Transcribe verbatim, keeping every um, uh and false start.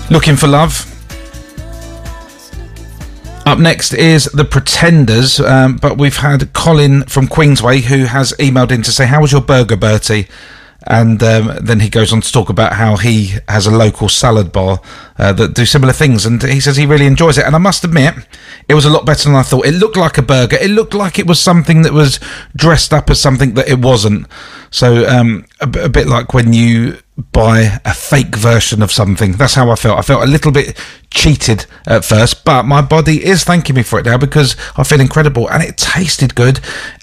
Looking for Love. Up next is The Pretenders, um, but we've had Colin from Queensway who has emailed in to say, how was your burger, Bertie? And um, then he goes on to talk about how he has a local salad bar uh, that do similar things, and he says he really enjoys it. And I must admit, it was a lot better than I thought. It looked like a burger. It looked like it was something that was dressed up as something that it wasn't. So um, a, a bit like when you buy a fake version of something. That's how I felt. I felt a little bit cheated at first, but my body is thanking me for it now because I feel incredible, and it tasted good.